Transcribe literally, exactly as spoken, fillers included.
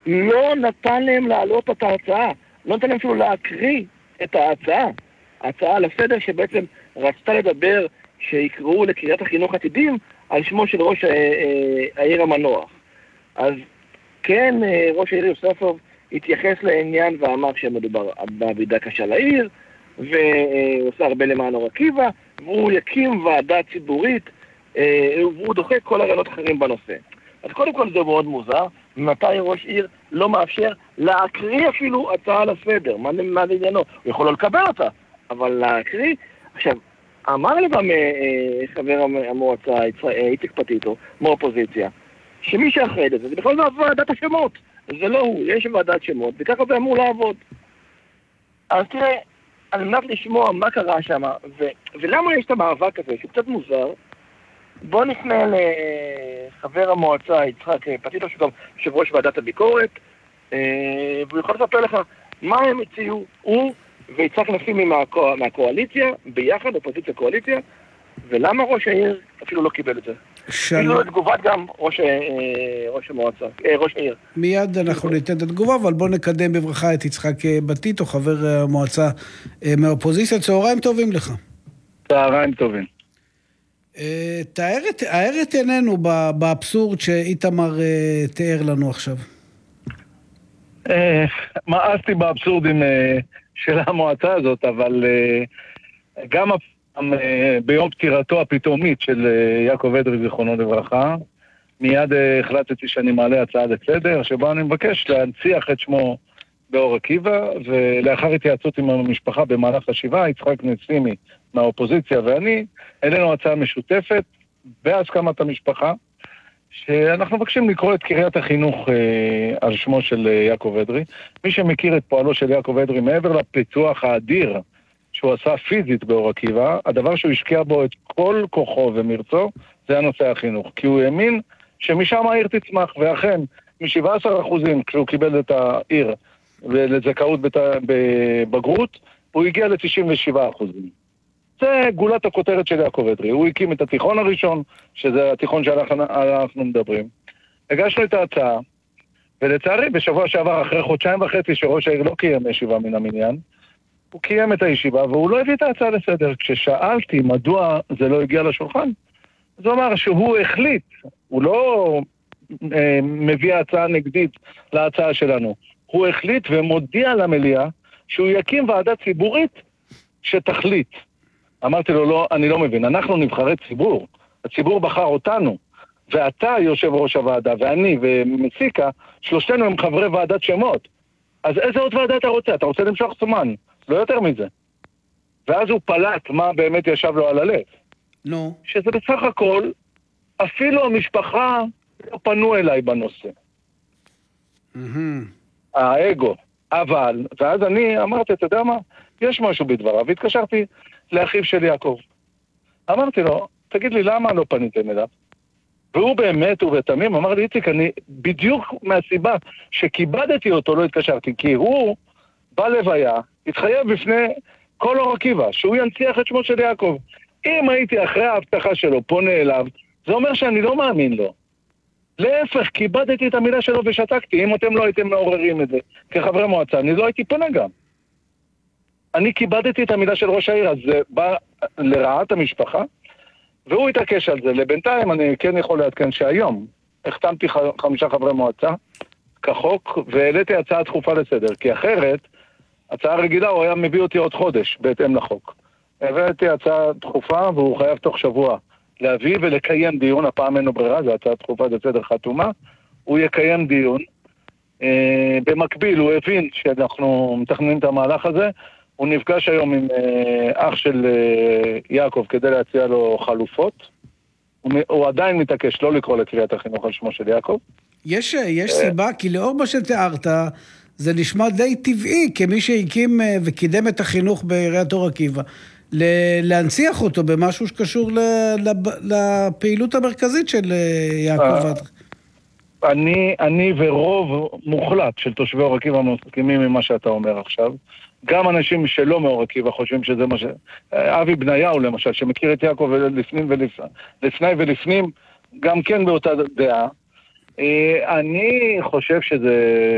לא נתן להם להעלות את ההצעה, לא נתן להם אפילו להקריא את ההצעה, ההצעה לסדר שבעצם רצתה לדבר שיקראו לקריית החינוך עתידים על שמו של ראש העיר המנוח. אז כן, ראש העיר יוספוב התייחס לעניין ואמר שמדובר בעבידה קשה לעיר, ועושה הרבה למען אור עקיבא, והוא יקים ועדה ציבורית, והוא דוחה כל הרעיונות אחרים בנושא. אז קודם כל זה מאוד מוזר, מתי ראש עיר לא מאפשר להקריא אפילו הצעה לסדר, מה, מה עניינו? הוא יכול לא לקבל אותה, אבל להקריא. עכשיו, אמר לי גם חבר המועצה, איציק פטיטו, מהאופוזיציה, שמי שאחראי לזה, זה בכלל לא ועדת השמות, זה לא הוא, יש ועדת שמות, וככה זה אמור לעבוד. אז תראה, על מנת לשמוע מה קרה שם, ו- ולמה יש את המאבק הזה, שהוא קצת מוזר, בוא נפנה לחבר המועצה, יצחק פטיטו, שהוא גם יושב ראש ועדת הביקורת, והוא יכול לספר לך מה הם הציעו, הוא ויצחק נפים מהקוא... מהקואליציה, ביחד, אופוזיציה קואליציה, ולמה ראש העיר אפילו לא קיבל את זה. אפילו תגובת גם ראש, ראש המועצה, ראש העיר. מיד אנחנו ניתן את התגובה, אבל בואו נקדם בברכה את יצחק פטיטו, חבר המועצה מהאופוזיציה. צהריים טובים לך. צהריים טובים. תאר את עינינו באבסורד שאיתמר תיאר לנו עכשיו. מאסתי באבסורדים של המועצה הזאת, אבל גם ביום פטירתו הפתאומית של יעקב אדרי זיכרונו לברכה, מיד החלטתי שאני מעלה הצעה לסדר, שבה אני מבקש להנציח את שמו באור עקיבא, ולאחר התייעצות עם המשפחה במהלך השבעה, יצחק נסימי מהאופוזיציה ואני, אלינו הצעה משותפת בהסכמת המשפחה, שאנחנו מבקשים לקרוא את קריית החינוך אה, על שמו של אה, יעקב אדרי. מי שמכיר את פועלו של יעקב אדרי, מעבר לפיתוח האדיר שהוא עשה פיזית באור עקיבא, הדבר שהוא השקיע בו את כל כוחו ומרצו, זה הנושא החינוך. כי הוא האמין שמשם העיר תצמח, ואכן, מ-שבעה עשר אחוזים כשהוא קיבל את העיר ולזכאות בבגרות, הוא הגיע ל-תשעים ושבעה אחוזים. זה גולת הכותרת של יעקב אדרי. הוא הקים את התיכון הראשון, שזה התיכון שאנחנו מדברים. הגשנו את ההצעה, ולצערי, בשבוע שעבר, אחרי חודשיים וחצי שראש העיר לא קיים ישיבה מן המניין, הוא קיים את הישיבה, והוא לא הביא את ההצעה לסדר. כששאלתי מדוע זה לא הגיע לשולחן, זה אומר שהוא החליט, הוא לא אה, מביא הצעה נגדית להצעה שלנו. הוא החליט ומודיע למליאה שהוא יקים ועדה ציבורית שתחליט. אמרתי לו, לא, אני לא מבין, אנחנו נבחרי ציבור, הציבור בחר אותנו, ואתה יושב ראש הוועדה, ואני ומסיקה, שלושתנו הם חברי ועדת שמות. אז איזה עוד ועדה אתה רוצה? אתה רוצה למשוך זמן, לא יותר מזה. ואז הוא פלט מה באמת ישב לו על הלב. לא. שזה בסך הכל, אפילו המשפחה לא פנו אליי בנושא. האגו. אבל, ואז אני אמרתי, אתה יודע מה? יש משהו בדבריו, והתקשרתי לאחיו של יעקב. אמרתי לו, תגיד לי, למה לא פניתם אליו? והוא באמת, הוא בתמים, אמר לי, איציק, אני בדיוק מהסיבה שכיבדתי אותו לא התקשרתי, כי הוא בא לוויה, התחייב בפני כל אור עקיבא, שהוא ינציח את שמו של יעקב. אם הייתי אחרי ההבטחה שלו פונה אליו, זה אומר שאני לא מאמין לו. להפך, כיבדתי את המילה שלו ושתקתי. אם אתם לא הייתם מעוררים את זה כחברי מועצה, אני לא הייתי פונה גם. אני כיבדתי את המילה של ראש העיר, אז זה בא לרעת המשפחה, והוא התעקש על זה. לבינתיים אני כן יכול לעדכן שהיום החתמתי חמישה חברי מועצה כחוק, והעליתי הצעה דחופה לסדר, כי אחרת, הצעה רגילה הוא היה מביא אותי עוד חודש בהתאם לחוק. הבאתי הצעה דחופה, והוא חייב תוך שבוע להביא ולקיים דיון, הפעם אין לו ברירה, זו הצעה דחופה לסדר חתומה, הוא יקיים דיון. אה, במקביל הוא הבין שאנחנו מתכננים את המהלך הזה, הוא נפגש היום עם אה, אח של אה, יעקב כדי להציע לו חלופות, הוא, הוא עדיין מתעקש לא לקרוא לקריאת החינוך על שמו של יעקב. יש, יש סיבה, כי לאור מה שתיארת, זה נשמע די טבעי, כמי שהקים וקידם את החינוך בעיריית אור עקיבא, להנציח אותו במשהו שקשור לפעילות המרכזית של יעקב. אני, אני ורוב מוחלט של תושבי אור עקיבא מסכימים ממה שאתה אומר עכשיו. גם אנשים שלא מאור עקיבא חושבים שזה מה ש... אבי בניהו למשל, שמכיר את יעקב לפנים ולפני ולפנים, גם כן באותה דעה. אני חושב שזה